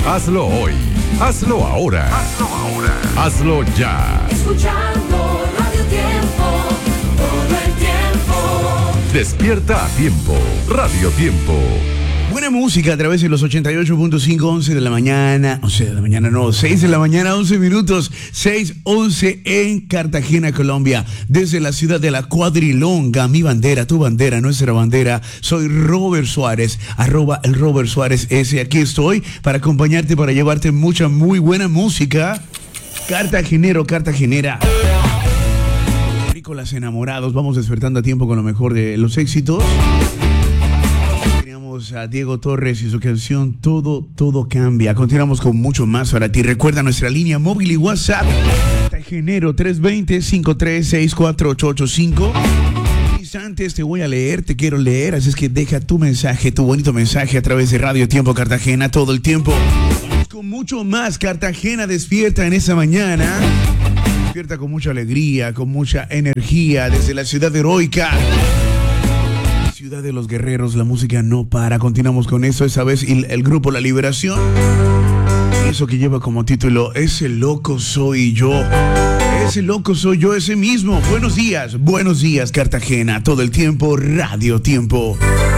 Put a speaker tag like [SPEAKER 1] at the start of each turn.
[SPEAKER 1] Hazlo hoy. Hazlo ahora. Hazlo ya.
[SPEAKER 2] Escuchando Radio Tiempo, todo el tiempo.
[SPEAKER 1] Despierta a tiempo. Radio Tiempo.
[SPEAKER 3] Buena música a través de los 88.5, 11 de la mañana, 11 de la mañana no, 6 de la mañana, 11 minutos, 6:11 en Cartagena, Colombia, desde la ciudad de la Cuadrilonga, mi bandera, tu bandera, nuestra bandera. Soy Robert Suárez, @el Robert Suárez S. Aquí estoy para acompañarte, para llevarte mucha, muy buena música. Cartagenero, cartagenera. Agrícolas enamorados, vamos despertando a tiempo con lo mejor de los éxitos. A Diego Torres y su canción Todo Cambia. Continuamos con mucho más para ti. Recuerda nuestra línea móvil y WhatsApp Cartagenero 320-5364885. Antes te voy a leer, te quiero leer, así es que deja tu mensaje, tu bonito mensaje a través de Radio Tiempo Cartagena todo el tiempo. Vamos con mucho más. Cartagena despierta en esa mañana. Despierta con mucha alegría, con mucha energía desde la ciudad heroica. Ciudad de los guerreros, la música no para. Continuamos con eso, esa vez el grupo La Liberación. Eso que lleva como título, Ese loco soy yo. Ese loco soy yo, ese mismo. Buenos días, Cartagena. Todo el tiempo, Radio Tiempo.